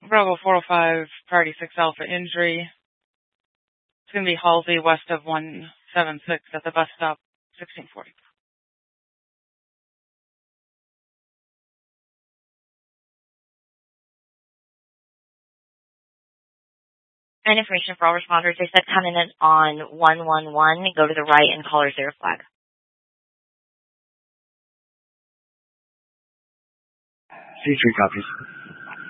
Bravo 405, Priority 6 Alpha injury. It's going to be Halsey west of 176 at the bus stop, 1640. And information for all responders, they said coming in on 111, go to the right and color 0 flag. C3 copies.